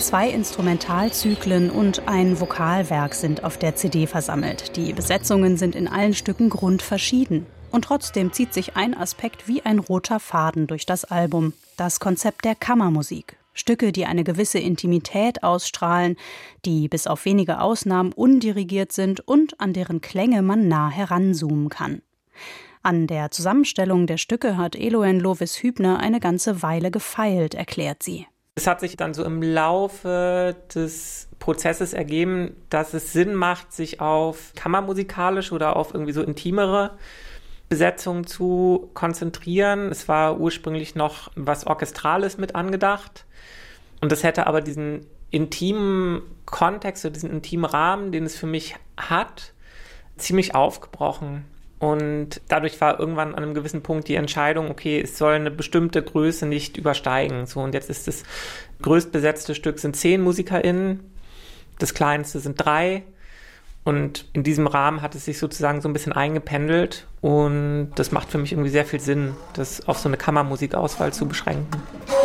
2 Instrumentalzyklen und ein Vokalwerk sind auf der CD versammelt. Die Besetzungen sind in allen Stücken grundverschieden. Und trotzdem zieht sich ein Aspekt wie ein roter Faden durch das Album: das Konzept der Kammermusik. Stücke, die eine gewisse Intimität ausstrahlen, die bis auf wenige Ausnahmen undirigiert sind und an deren Klänge man nah heranzoomen kann. An der Zusammenstellung der Stücke hat Eloen Lovis-Hübner eine ganze Weile gefeilt, erklärt sie. Es hat sich dann so im Laufe des Prozesses ergeben, dass es Sinn macht, sich auf kammermusikalische oder auf irgendwie so intimere Besetzungen zu konzentrieren. Es war ursprünglich noch was Orchestrales mit angedacht. Und das hätte aber diesen intimen Kontext oder diesen intimen Rahmen, den es für mich hat, ziemlich aufgebrochen. Und dadurch war irgendwann an einem gewissen Punkt die Entscheidung, okay, es soll eine bestimmte Größe nicht übersteigen. So, und jetzt ist das größtbesetzte Stück sind 10 MusikerInnen, das kleinste sind 3. Und in diesem Rahmen hat es sich sozusagen so ein bisschen eingependelt. Und das macht für mich irgendwie sehr viel Sinn, das auf so eine Kammermusikauswahl zu beschränken.